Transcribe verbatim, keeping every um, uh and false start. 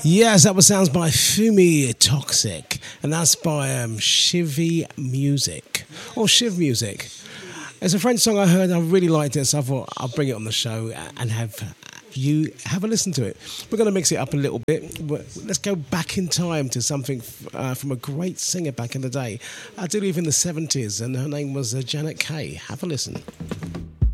Yes, that was sounds by Fumi Toxic, and that's by um, Shivy Music, or Shiv Music. It's a French song I heard, and I really liked it, so I thought I'll bring it on the show and have you have a listen to it. We're going to mix it up a little bit. Let's go back in time to something uh, from a great singer back in the day. I do live in the seventies, and her name was uh, Janet Kay. Have a listen.